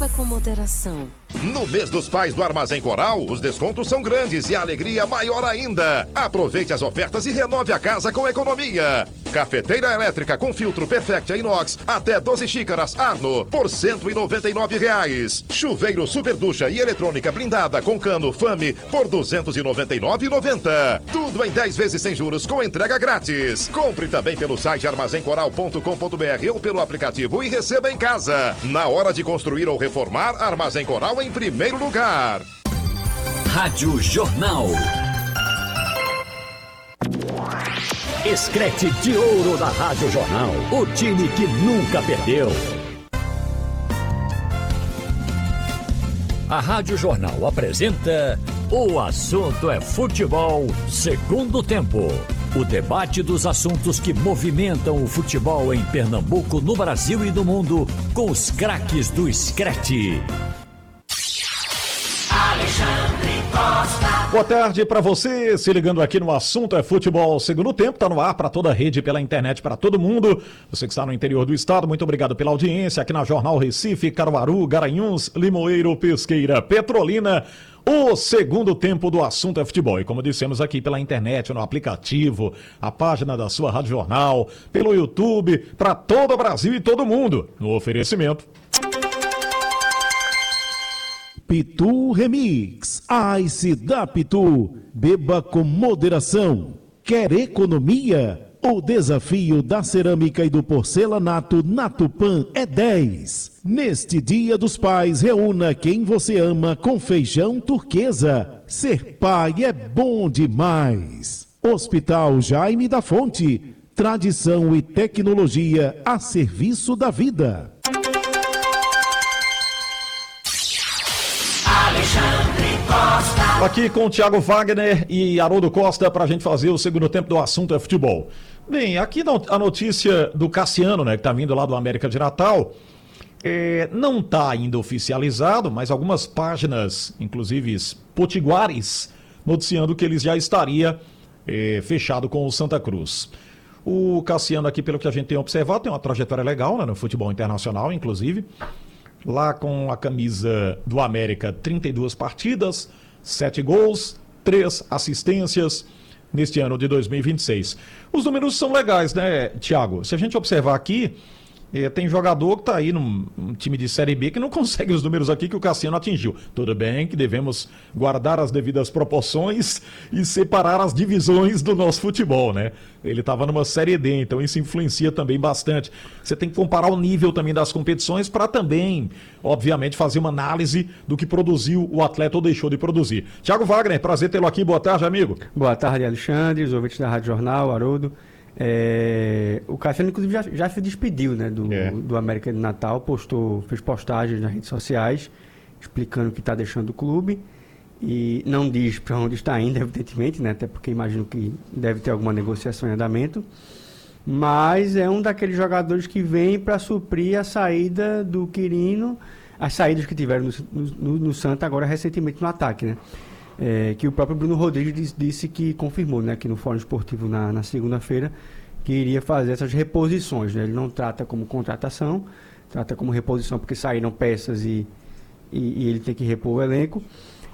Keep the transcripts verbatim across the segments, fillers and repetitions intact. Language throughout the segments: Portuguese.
Beba com moderação. No mês dos pais do Armazém Coral, os descontos são grandes e a alegria maior ainda. Aproveite as ofertas e renove a casa com economia. Cafeteira elétrica com filtro Perfect Inox, até doze xícaras Arno, por cento e noventa e nove reais. Chuveiro Super Ducha e eletrônica blindada com cano Fame, por duzentos e noventa e nove reais e noventa centavos. Tudo em dez vezes sem juros com entrega grátis. Compre também pelo site armazém coral ponto com ponto br ou pelo aplicativo e receba em casa. Na hora de construir ou reformar, Armazém Coral em primeiro lugar. Rádio Jornal. Escrete de ouro da Rádio Jornal. O time que nunca perdeu. A Rádio Jornal apresenta O Assunto é Futebol, segundo tempo. O debate dos assuntos que movimentam o futebol em Pernambuco, no Brasil e no mundo, com os craques do Escrete. Alexandre Costa. Boa tarde para você, se ligando aqui no Assunto é Futebol, segundo tempo, tá no ar para toda a rede, pela internet, para todo mundo. Você que está no interior do estado, muito obrigado pela audiência aqui na Jornal Recife, Caruaru, Garanhuns, Limoeiro, Pesqueira, Petrolina. O segundo tempo do Assunto é Futebol. E como dissemos aqui pela internet, no aplicativo, a página da sua Rádio Jornal, pelo YouTube, para todo o Brasil e todo mundo. No oferecimento. Pitu Remix. Ice da Pitu. Beba com moderação. Quer economia? O desafio da cerâmica e do porcelanato na Tupã é dez. Neste Dia dos Pais, reúna quem você ama com feijão turquesa. Ser pai é bom demais. Hospital Jaime da Fonte. Tradição e tecnologia a serviço da vida. Alexandre Costa. Aqui com o Thiago Wagner e Haroldo Costa para a gente fazer o segundo tempo do Assunto é Futebol. Bem, aqui a notícia do Cassiano, né, que está vindo lá do América de Natal, é, não está ainda oficializado, mas algumas páginas, inclusive potiguares, noticiando que ele já estaria é, fechado com o Santa Cruz. O Cassiano aqui, pelo que a gente tem observado, tem uma trajetória legal, né, no futebol internacional, inclusive. Lá com a camisa do América, trinta e duas partidas, sete gols, três assistências neste ano de dois mil e vinte e seis. Os números são legais, né, Thiago? Se a gente observar aqui, eh, tem jogador que está aí num, num time de Série B que não consegue os números aqui que o Cassiano atingiu. Tudo bem que devemos guardar as devidas proporções e separar as divisões do nosso futebol, né? Ele estava numa Série D, então isso influencia também bastante. Você tem que comparar o nível também das competições para também, obviamente, fazer uma análise do que produziu o atleta ou deixou de produzir. Thiago Wagner, prazer tê-lo aqui. Boa tarde, amigo. Boa tarde, Alexandre, os ouvintes da Rádio Jornal, Haroldo. É... O Cassiano, inclusive, já, já se despediu, né, do, é. do América de Natal, postou, fez postagens nas redes sociais explicando que está deixando o clube. E não diz para onde está indo, evidentemente, né? Até porque imagino que deve ter alguma negociação em andamento. Mas é um daqueles jogadores que vem para suprir a saída do Quirino, as saídas que tiveram no, no, no Santa agora recentemente no ataque, né? É, que o próprio Bruno Rodrigues disse, disse que confirmou, né, aqui no Fórum Esportivo na, na segunda-feira, que iria fazer essas reposições, né? Ele não trata como contratação, trata como reposição porque saíram peças e, e, e ele tem que repor o elenco.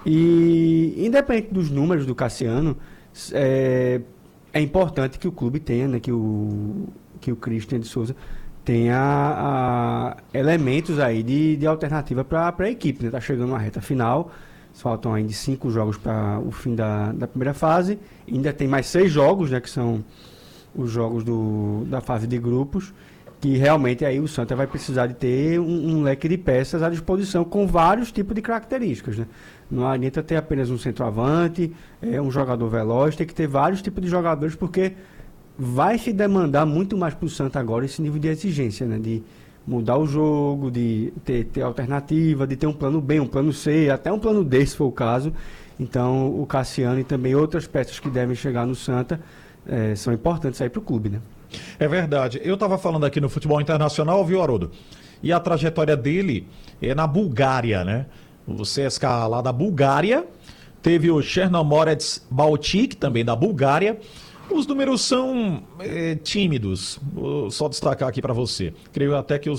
E, independente dos números do Cassiano, é, é importante que o clube tenha, né, que o, que o Christian de Souza tenha a, elementos aí de, de alternativa para a equipe. Está, né? Chegando uma reta final, faltam ainda cinco jogos para o fim da, da primeira fase, ainda tem mais seis jogos, né, que são os jogos do, da fase de grupos, que realmente aí o Santa vai precisar de ter um, um leque de peças à disposição com vários tipos de características, né? Não adianta ter apenas um centroavante, é, um jogador veloz, tem que ter vários tipos de jogadores, porque vai se demandar muito mais para o Santa agora esse nível de exigência, né? De mudar o jogo, de ter, ter alternativa, de ter um plano B, um plano C, até um plano D, se for o caso. Então o Cassiano e também outras peças que devem chegar no Santa é, são importantes aí para o clube, né? É verdade. Eu estava falando aqui no futebol internacional, viu, Haroldo? E a trajetória dele é na Bulgária, né? O C S K A lá da Bulgária, teve o Chernomorets Baltic, também da Bulgária. Os números são é, tímidos, vou só destacar aqui para você. Creio até que os